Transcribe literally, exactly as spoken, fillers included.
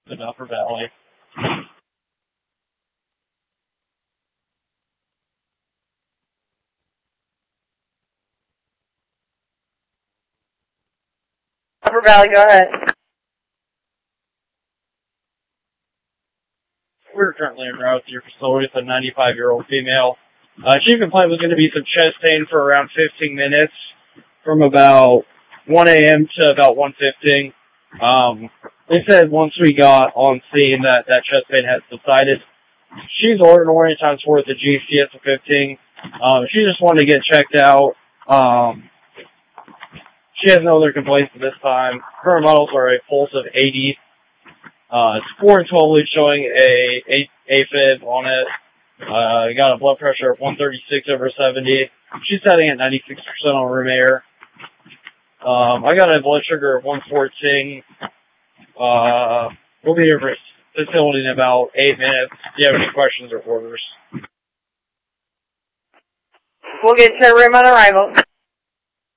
in Upper Valley. Upper Valley, go ahead. We're currently en route to your facility with a ninety-five-year-old female. Uh, chief complaint was going to be some chest pain for around fifteen minutes, from about one a m to about one fifteen. Um, they said once we got on scene that that chest pain had subsided. She's ordered oriented times for the G C S fifteen. Um, she just wanted to get checked out. Um, she has no other complaints at this time. Her vitals are a pulse of eighty. Uh, it's four and twelve leads showing a, a AFib on it. Uh, got a blood pressure of one thirty-six over seventy. She's setting at ninety-six percent on room air. Um, I got a blood sugar of one fourteen. Uh, we'll be here for facility in about eight minutes. Do you have any questions or orders? We'll get to your room on arrival.